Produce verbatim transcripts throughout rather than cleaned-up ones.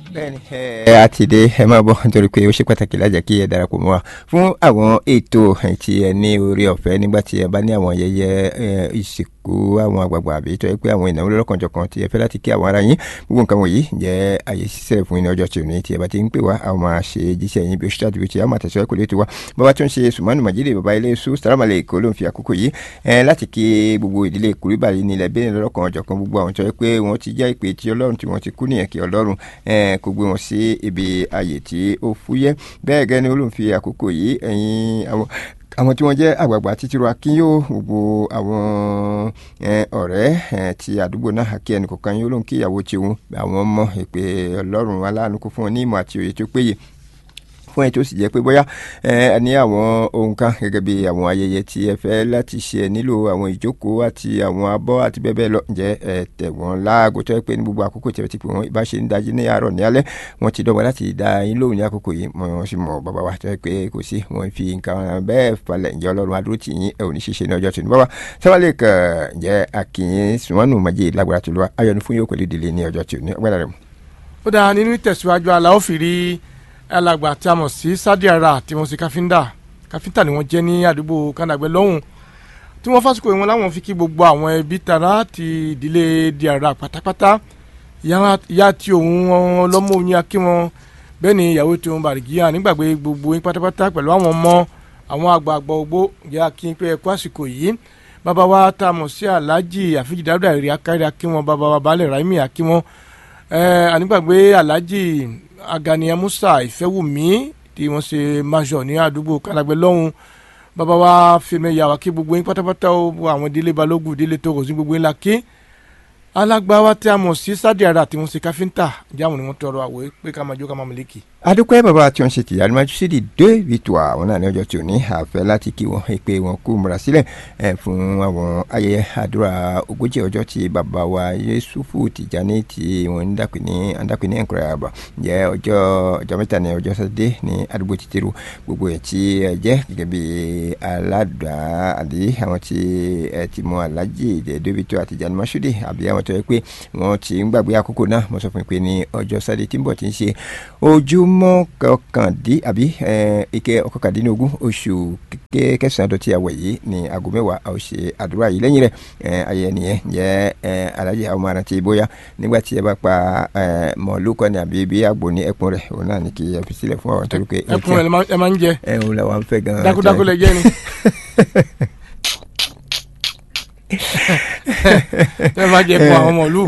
bẹ́ẹ̀ni ẹ àti dé ẹ máa bọ̀ nítorí pé ó ṣe pàtàkì lájà kí ẹ darapọ̀ mọ́ wa fún àwọn ètò tí ẹ ní orí ọ̀fẹ́ nígbà tí ẹ bá ní àwọn ayẹyẹ ìsìnkú àwọn àgbààgbà àbí tó yẹ pé àwọn ìnáwó lọ́kànjọ̀kan tí ẹ fẹ́ láti kí àwọn ará yín gbogbo nǹkan wọ̀nyí jẹ́ àyè sísẹ̀ fún iná ọjọ́ tí ò ní tí ẹ bá ti ń pè wá àwọn máa ṣe jíṣẹ́ yín bí ó ṣe tàbí tí a máa tẹ̀síwájú kò lè tó wá bàbá tó ń ṣe Sùmánù Màjídé bàbá ilé Èṣù sàrámàlẹ̀ èkó ló ń fi àkókò yìí láti kí gbogbo ìdílé Kúríbàlì nílẹ̀ bẹ́ẹ̀ lọ́kànjọ̀kan gbogbo àwọn tó yẹ pé wọ́n ti jẹ́ ìpè tí Ọlọ́run tí wọ́n ti kú nìyẹn kí Ọlọ́run kó gbé wọn sí ibi ààyè tí ó fúyẹ́ bẹ́ẹ̀ gẹ́ ni Ọlọ́run fi àkókò yìí ẹ̀yin àwọn àwọn tí wọ́n jẹ́ àgbààgbà títí ro akínyó gbogbo àwọn ọ̀rẹ́ ti àdúgbò náà kí ẹnì kọ̀ọ̀kan yín Ọlọ́run kí ìyàwó tiwọn àwọn ọmọ ìpè Ọlọ́run aláàánú kó fún wọn ní ìmọ̀ àti òye tó péye fún ẹ tó sì jẹ́ pé bóyá ẹ ní àwọn ohun kan gẹ́gẹ́ bí àwọn ayẹyẹ tí ẹ fẹ́ láti ṣe nílò àwọn ìjókòó àti àwọn abọ́ àti bẹ́ẹ̀ bẹ́ẹ̀ lọ ǹjẹ́ ẹ tẹ̀ wọ́n láago tó yẹ pé ní gbogbo àkókò tí ẹ ti pè wọ́n ìbá ṣe ń dají ní àárọ̀ ní alẹ́ wọ́n ti dọ́gba láti dá yín lóhùn ní àkókò yìí wọ́n sì mọ̀ bàbá wa tó yẹ pé kò sí wọ́n fi nǹkan bẹ́ẹ̀ falẹ̀ ǹjẹ́ Ọlọ́run adúró tì yín ẹ ò ní ṣiṣẹ́ ní ọjọ́ tó ní bàbá sábàlẹ̀ kàn ǹjẹ́ Akínyìn Sùmánù Màjídé lágbára tó lọ́wọ́ ayọ̀ ní fún yóò pẹ̀lú ìdílé ní ọjọ́ tó ní ọgbẹ́dà rẹ̀. ó dáa nínú ìtẹ̀síwájú àlà ó fi rí alàgbà tí a mọ̀ sí Sadiara tí wọ́n ṣe káfíńdà káfíńtà ni wọ́n jẹ́ ní àdúgbò Kànàgbẹ́ lọ́hùn tí wọ́n fásitì wọn láwọn fi kí gbogbo àwọn ẹbí tara ti ìdílé Diarra pátápátá ìyá tí òun ọlọ́mọ oyin akí wọn bẹ́ẹ̀ ni ìyàwó tí òun Bàrìgíyà nígbàgbé gbogbo yín pátápátá pẹ̀lú àwọn ọmọ àwọn àgbààgbà ogbó ìyá kí n pé ẹkú àsìkò yìí bàbá wa tá a mọ̀ sí Alhaji Àfíjì Dáúdà ìrì akárí akí wọn bàbá wa Baálẹ̀ Ráímì akí wọn ànígbàgbé Alhaji Aganiya Musa Ìfẹ́wùmí tí wọ́n ṣe major ní àdúgbò Kànàgbẹ́ lọ́hùn bàbá wa fèmí yàwá kí gbogbo yín pátápátá ó àwọn ìdílé Balógun ìdílé tó kò sí gbogbo yín la kí alágbáwá tí a mọ̀ sí Sadiara tí wọ́n ṣe káfíńtà jáwọn ni wọ́n tọrọ àwọ̀ pé ká máa jó ká máa mílíkì. adúpẹ́ bàbá tí wọ́n ṣe tìyà alimaju sídi dé victoire àwọn náà ní ọjọ́ tí ò ní àfẹ́ láti kí wọ́n pé wọ́n kú múra sílẹ̀ fún àwọn ayẹyẹ àdúrà ogójì ọjọ́ tí bàbá wa Yusufu Tijani tí wọ́n ń dàpẹ́ ní àdàpẹ́ ní ẹ̀kúrẹ́ àbá jẹ́ ọjọ́ ọjọ́ mẹ́ta ní ọjọ́ sátidé ní àdúgbò títírù gbogbo ẹ̀ tí ẹ jẹ́ gẹ́gẹ́ bí aládàá àdé àwọn tí ẹ ti mọ Alhaji dé victoire Tijani Masudi àbí àwọn tó yẹ pé wọ́n ti ń gbàgbé àkókò náà mo sọ fún pé ní ọjọ́ sátidé tí ń bọ̀ tí ń ṣe ojúmọ́ kọkàndín àbí ike ọ̀kọ̀kàndínlógún oṣù kẹsàn-án dọ̀tí àwẹ̀ yìí ní aago mẹ́wàá a ó ṣe àdúrà yìí lẹ́yìn rẹ̀ ayẹyẹ nìyẹn jẹ́ Alhaji àwọn ọmọ arántí bóyá nígbà tí ẹ bá pa mọ̀ọ́lù kọ́ ni àbí bí àgbò ní ẹkùn rẹ̀ òun náà ní kí ẹ fi sílẹ̀ fún àwọn torí pé ẹkùn rẹ̀ ẹ máa ń jẹ ẹ òun làwọn ń fẹ́ gan-an dákúdákú lẹ jẹ́ ni ẹ máa jẹ fún àwọn ọmọlú.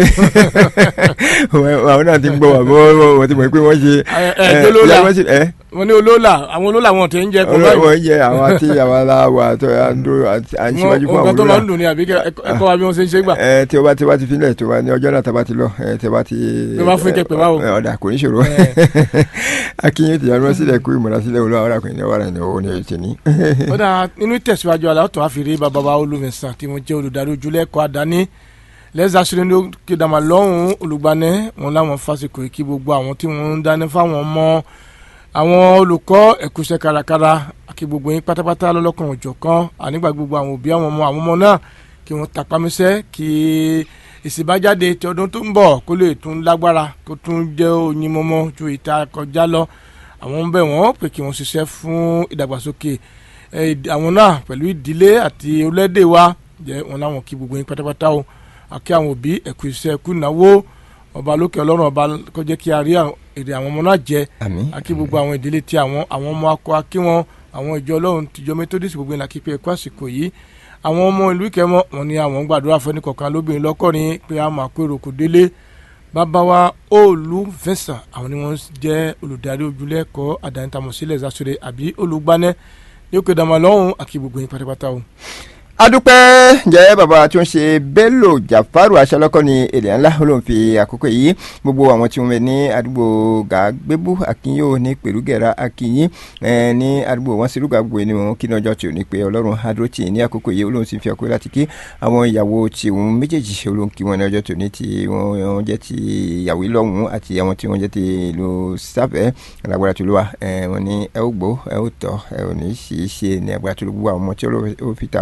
àwọn náà ti ń gbọ́ wà wọ́n ti mọ̀ pé wọ́n ṣe. ẹ wọ́n ní olóòlà àwọn olóòlà wọn ti ń jẹ kó báyìí. wọ́n jẹ àwọn àti àwọn aláwọ̀ àti àǹṣíwájú fún àwọn olóòlà. nǹkan tó máa ń dùn ní àbí ẹ̀kọ́ wa bí wọ́n ṣe ń ṣe gbà. ẹ tí o bá ti wá ti filẹ̀ tó wá ní ọjọ́ náà tàbá ti lọ tí o bá ti. tó bá fún ìkẹ́pẹ́ báwo. ọ̀dà kò ní ṣòro. Akínyìn Tijani Masudi kú ìmọ̀rasílẹ̀ olú àwọn arákùnrin wàrà ní owó ní ètò ní. ó dà nínú ìtẹ̀síwájú aláwọ̀ àfìrí bàbá wa Olúmẹ̀sàn tí wọ́n jẹ́ olùdarí ojúlẹ̀ ẹ̀kọ́ àdáni lẹ́sàsílẹ̀ ní kìdàmà lọ́hùn olùgbanẹ́ wọn láwọn fásitì kí gbogbo àwọn tí wọ́n ń dání fáwọn ọmọ àwọn olùkọ́ ẹ̀kúṣẹ́ kárakára kí gbogbo yín pátápátá lọ́lọ́kan òjọ̀kan ànígbà gbogbo àwọn òbí àwọn ọmọ àwọn ọmọ náà kí wọ́n tapámẹ́sẹ́ kí ìsìnbájáde tí ọdún tó ń bọ̀ kó lè tún lágbára kó tún jẹ́ oyin mọ́mọ́ ju ìta kọjá lọ àwọn ń bẹ̀ wọ́n pé kí wọ́n ṣiṣẹ́ fún ìdàgbàsókè àwọn náà pẹ̀lú ìdílé àti orílẹ̀-èdè wa jẹ́ wọn láwọn kí gbogbo yín pátápátá o àkí àwọn òbí ẹ̀kú iṣẹ́ ẹ̀kú ìnáwó ọba lókè ọlọ́run ọba kó jẹ́ kí a rí èrè àwọn ọmọ náà jẹ àkí gbogbo àwọn ìdílé tí àwọn àwọn ọmọ akọ akí wọn àwọn ìjọ ọlọ́run tìjọ Methodist gbogbo ìlà kí pé ẹ̀kú àsìkò yìí àwọn ọmọ ìlú Ìkẹ́mọ́ wọn ni àwọn gbàdúrà fẹ́ni kọ̀ọ̀kan lóbìnrin lọ́kọ̀rin pé a máa kó èrò kò délé bàbá wa Olúfẹ̀sàn àwọn ni wọ́n jẹ́ olùdarí ojúlẹ̀ ẹ̀kọ́ àdánitàmọ̀sílẹ̀ zasore àbí olùgbanẹ́ ní òkè dàmà lọ́hùn àkí gbogbo yín pátápátá o. adúpẹ́ jẹ́ bàbá tí wọ́n ṣe Bello Jafaru aṣálọ́kọ́ ní èdè ńlá olóhùn fi àkókò yìí gbogbo àwọn tí wọ́n bẹ ní àdúgbò Gàgbébú Akínyó ní Pẹ̀lúgẹ̀rà Akínyìn ní àdúgbò wọn sí rúgà gbogbo ẹni wọn kí ní ọjọ́ tí ò ní pé Ọlọ́run adúrótì ní àkókò yìí olóhùn sì fi àkókò láti kí àwọn ìyàwó tí òun méjèèjì olóhùn kí wọn ní ọjọ́ tí ò ní tí wọ́n jẹ́ ti ìyàwó lọ́hùn àti àwọn tí wọ́n jẹ́ ti ìlú Sáfẹ́ alágbára tó ló wà wọn ní ẹ ó gbó ẹ ó tọ́ ẹ ò ní ṣe é ṣe ní agbára tó ló gbogbo àwọn ọmọ tí ó fi ta àwọn ní ọrẹ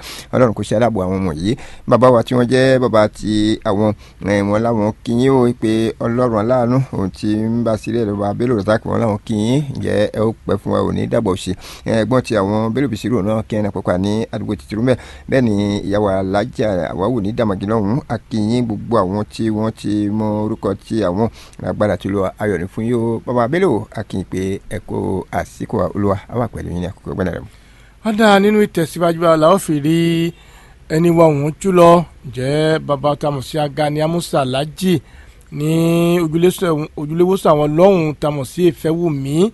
ọlọ́run kò ṣe aláàbò àwọn ọmọ yìí bàbá wa tí wọ́n jẹ́ bàbá ti àwọn wọn láwọn kìyìn ó pé ọlọ́run aláàánú òun ti ń bá sílẹ̀ lọ́ba Bello Razak wọn láwọn kìyìn ǹjẹ́ ẹ ó pẹ́ fún wa ò ní dàbọ̀ ṣe ẹgbọ́n ti àwọn Bello Bisiru náà kí ẹni pàpà ní àdúgbò tìtìrú mẹ́ bẹ́ẹ̀ ni ìyàwó alájà àwáwò ní dàmàgì lọ́hùn akínyìn gbogbo àwọn tí wọ́n ti mọ orúkọ tí àwọn agbára tó lọ ayọ̀ ní fún yóò bàbá Bello akínyìn pé ẹ kó àsìkò olúwa àwà pẹ̀lú yín ní àkókò gbẹ́nà rẹ̀. wọ́n dá nínú ìtẹ̀síwájú àlà ó fi rí ẹni wa òun jùlọ jẹ́ bàbá tamọ̀ sí Agani Amusa Alhaji ní ojúléwòsàn àwọn lọ́hùn tamọ̀ sí Ìfẹ́wùmí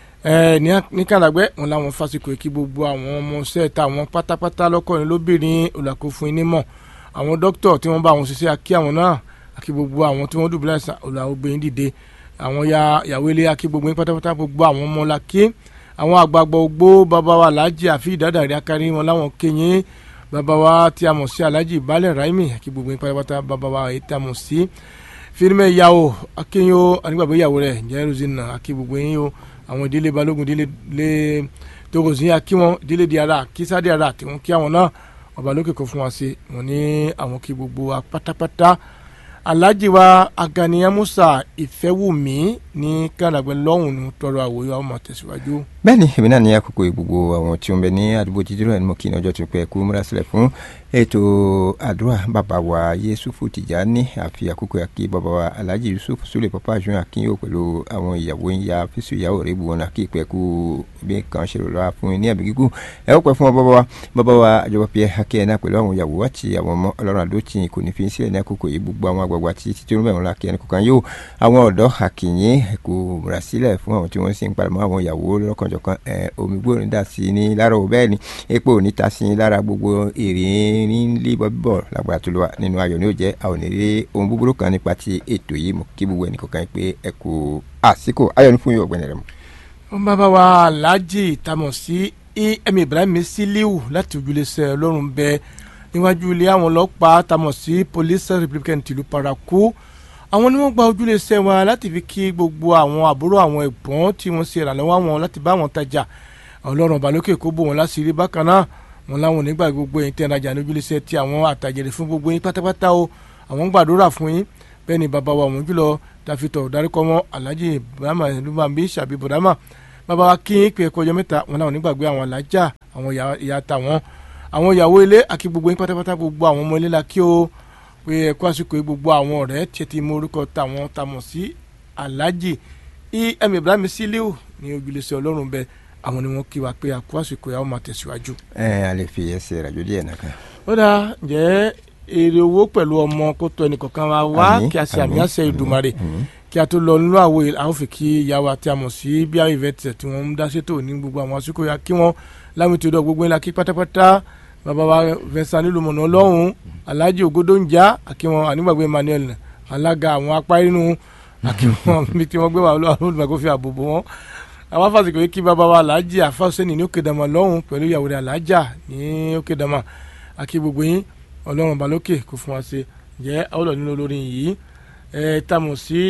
ní Kàràgbẹ́ wọn làwọn fásikò kí gbogbo àwọn ọmọọṣẹ́ ta àwọn pátápátá lọ́kọ̀ọ́rin lóbìnrin olùkọ́ fún iní mọ̀ àwọn dókítà tí wọ́n bá àwọn ṣiṣẹ́ akí àwọn náà akí gbogbo àwọn tí wọ́n dùbúlẹ̀ àìsàn olùgbèyìn dìde àwọn yàwó ilé akí gbogbo yín pátápátá gbogbo àwọn ọmọ làkí àwọn àgbààgbà ogbó bàbá wa Alhaji àfi ìdádàrí akárí wọn láwọn kéyìn bàbá wa tí a mọ̀ sí Alhaji Ìbálẹ̀ Raimi akí gbogbo yín pátápátá bàbá wa èyí tí a mọ̀ sí fírímẹ̀ ìyàwó akínyìn o ànígbàgbé ìyàwó rẹ̀ jẹ́ Rosina akí gbogbo yín o àwọn ìdílé balógun ìdílé lé togosin akí wọn ìdílé di ara kí sáde ara tí wọn kí àwọn náà ọba lókè kó fún wa sí wọn ní àwọn kí gbogbo wa pátápátá Alhaji wa Agani Amusa Ìfẹ́wùmí ní Kàràgbẹ́ lọ́hùn ní tọrọ àwòyọ àwọn máa tẹ̀síwájú. bẹ́ẹ̀ni èmi náà ní àkókò gbogbo àwọn tí wọ́n bẹ ní àdúgbò títírọ ẹni mo kí ní ọjọ́ tó pẹ́ kú múra sílẹ̀ fún ètò àdúrà bàbá wa Yusufu Tijani àfi àkókò àkí bàbá wa Alhaji Yusuf Sule Papa àjùn àkínyó pẹ̀lú àwọn ìyàwó ìyá fíṣù ìyàwó rẹ̀ bu wọn àkí ìpẹ́ kú bí kan ṣe rọra fún ní àbí gígùn ẹ ó pẹ́ fún bàbá wa bàbá wa àjọba pé akẹ́ ẹ̀ náà pẹ̀lú àwọn ìyàwó àti àwọn ọmọ ọlọ́run àdó tí kò ní fi sílẹ̀ ní àkókò yìí gbogbo àwọn àgbààgbà tí títí ó mẹ́rin lákẹ́ ẹni kọ̀ọ̀kan yóò àwọn ọ̀dọ́ àkìyìn kò múra sílẹ̀ fún àwọn tí wọ́n sì ń paramọ́ àwọn ìyàwó lọ́kànjọ̀kan omi gbóòrùn dà sí ní lára ò bẹ́ẹ̀ ni epo ò ní ta sí lára gbogbo èrè ní líbọ̀ bíbọ̀ lágbára tó lọ nínú ayọ̀ ní ó jẹ́ àwọn onírè ohun búburú kan nípa ti ètò yìí mọ̀ kí gbogbo ẹnì kọ̀ọ̀kan pé ẹ kú àsìkò ayọ̀ ní fún yóò ọ̀gbẹ́ni rẹ̀ mọ̀. wọ́n bá bá wa Alhaji tamọ̀ sí Emi Ibrahim Siliu láti ojúlẹ̀sẹ̀ ọlọ́run bẹ níwájú ilé àwọn ọlọ́pàá tamọ̀ sí Police Republican tìlú Paraku àwọn ni wọ́n gba ojúlẹ̀sẹ̀ wa láti fi kí gbogbo àwọn àbúrò àwọn ẹ̀gbọ́n tí wọ́n ṣe ìrànlọ́wọ́ àwọn láti bá wọn tajà ọlọ́run ọba lókè kó bò wọ́n láṣìírí bákan náà wọn láwọn onígbà gbogbo yín tẹ́ ẹ̀rajà ní ojúlẹ̀sẹ̀ tí àwọn àtàjẹ̀rẹ̀ fún gbogbo yín pátápátá o àwọn gbàdúrà fún yín bẹ́ẹ̀ ni bàbá wa òun jùlọ dàfitọ̀ daríkọ́ mọ́ Alhaji Ibrahim Lubambi Ṣàbí Bọ̀dámà bàbá wa kí yín pé ẹ̀kọ́ ọjọ́ mẹ́ta wọn láwọn onígbàgbé àwọn alájà àwọn ìyá tàwọn àwọn ìyàwó ilé àkí gbogbo yín pátápátá gbogbo àwọn ọmọ ilé la kí o pé ẹ̀kọ́ àsìkò gbogbo àwọn ọ̀rẹ́ tí ti mú orúkọ tàwọn tamọ̀ sí Alhaji Emi Ibrahim Siliu ní ojúlẹ̀sẹ̀ ọlọ́run bẹ àwọn ni wọ́n kí wa pé ẹ̀kọ́ àsìkò yà ó máa tẹ̀síwájú. ẹ a lè fi ẹsẹ̀ ìrajò díẹ̀ náà kan. ó dáa ǹjẹ́ èrè owó pẹ̀lú ọmọ kó tó ẹnìkọ̀ọ̀kan wa wá kí a ṣe àmì àṣẹ Ìdùmarè kí a tó lọ nínú àwọ̀ àwọn fi kí ìyá wa tí a mọ̀ sí bí àwọn ìvẹ́tẹ̀ tí wọ́n ń dá sétò ní gbogbo àwọn àsìkò yà kí wọ́n lámìtì ọdọ gbogbo ńlá kí pátápátá bàbá wa Vincent nílùmọ̀nà ọlọ́run Alhaji Ògódóńjà àkíwọn ànígbàgbé Emmanuel alága àwọn apá inú àkíwọn mi tí wọ́n gbé wà olùmọ̀kó fi àbòbò wọn àwọn afásitì kí bàbá wa Alhaji Afásẹ́ni ní Òkèdàmà lọ́hùn pẹ̀lú ìyàwó rẹ̀ Alhaja ní Òkèdàmà àkí gbogbo yín ọlọ́run balókè kò fún wa ṣe jẹ́ àwòlọ́ nínú olórin yìí ẹ̀ tamọ̀ sí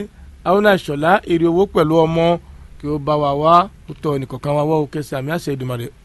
àwọn àṣọlá èrè owó pẹ̀lú ọmọ kí ó bá wa wá ó tọ́ ẹnìkọ̀ọ̀kan wa wá ó kẹsì àmì àṣẹ Èdùmàrè